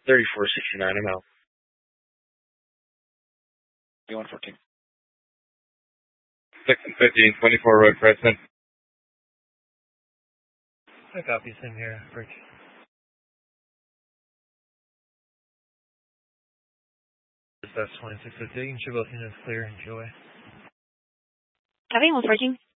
3469, I'm out. 114. 615, 24 Road, Preston. I copy, same here, Bridge. That's 2650. You should both units clear. Enjoy. Copy, 114.